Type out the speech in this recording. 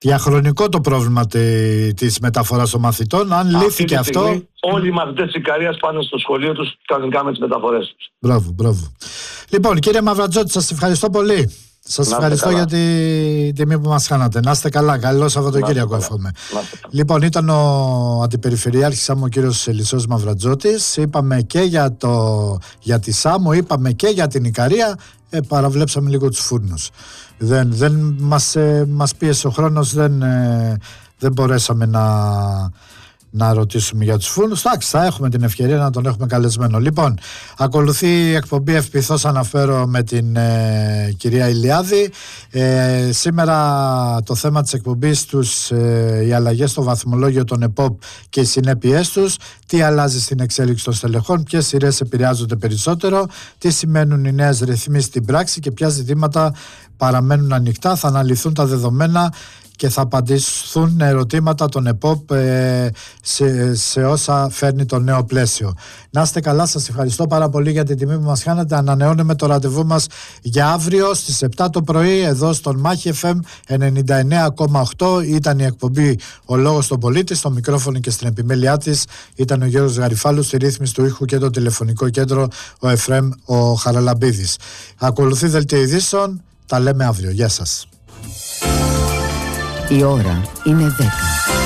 Διαχρονικό το πρόβλημα της μεταφοράς των μαθητών. Αν λύθηκε αυτό. Όλοι οι μαθητές της Ικαρίας πάνε στο σχολείο τους κανονικά με τις μεταφορές τους. Μπράβο. Λοιπόν, κύριε Μαυρατζότη, σας ευχαριστώ πολύ. Σας ευχαριστώ για την τιμή που μας κάνατε. Να είστε καλά. Καλό Σαββατοκύριακο εύχομαι. Λοιπόν, ήταν ο Αντιπεριφερειάρχης ΣΑΜΟ, ο κύριος Ελισσός Μαυρατζώτης. Είπαμε και για τη ΣΑΜΟ, είπαμε και για την Ικαρία. Παραβλέψαμε λίγο τους φούρνους. Δεν μας πίεσε ο χρόνος, δεν μπορέσαμε να ρωτήσουμε για τους φούρνους. Εντάξει, θα έχουμε την ευκαιρία να τον έχουμε καλεσμένο. Λοιπόν, ακολουθεί η εκπομπή Ευπηθώς Αναφέρω με την κυρία Ηλιάδη. Σήμερα το θέμα της εκπομπής τους, οι αλλαγές στο βαθμολόγιο των ΕΠΟΠ και οι συνέπειές τους, τι αλλάζει στην εξέλιξη των στελεχών, ποιες σειρές επηρεάζονται περισσότερο, τι σημαίνουν οι νέες ρυθμίσεις στην πράξη και ποια ζητήματα παραμένουν ανοιχτά. Θα αναλυθούν τα δεδομένα και θα απαντηθούν ερωτήματα των ΕΠΟΠ σε όσα φέρνει το νέο πλαίσιο. Να είστε καλά, σας ευχαριστώ πάρα πολύ για την τιμή που μας κάνατε. Ανανεώνουμε το ραντεβού μας για αύριο στις 7 το πρωί εδώ στον Μάχη FM 99,8. Ήταν η εκπομπή Ο Λόγος των Πολίτη. Στο μικρόφωνο και στην επιμέλειά της ήταν ο Γιώργος Γαριφάλου, στη ρύθμιση του ήχου και το τηλεφωνικό κέντρο ο Εφραίμ ο Χαραλαμπίδης. Ακολουθεί δελτίο ειδήσεων. Τα λέμε αύριο. Γεια σας. Η ώρα είναι 10.